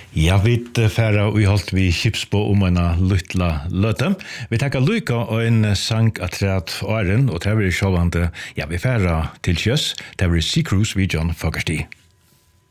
Ja, vi færa og holdt vi kipsbå en luttla løte. Vi takkar lykka og en sang atrat åren, og det var sjålande, ja, vi færa til kjøs, det var Sea Cruise vi John Fogerty.